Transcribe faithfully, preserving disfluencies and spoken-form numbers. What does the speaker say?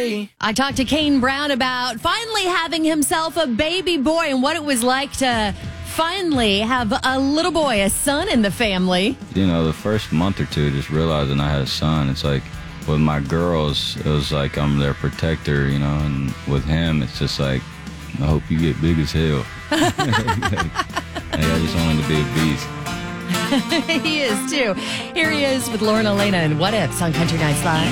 day. I talked to Kane Brown about finally having himself a baby boy and what it was like to finally have a little boy, a son in the family. You know, the first month or two, just realizing I had a son, it's like, with my girls, it was like I'm their protector, you know, and with him, it's just like, I hope you get big as hell. like, like, I just want him to be a beast. He is, too. Here he is with Lauren Elena and What Ifs on Country Nights Live.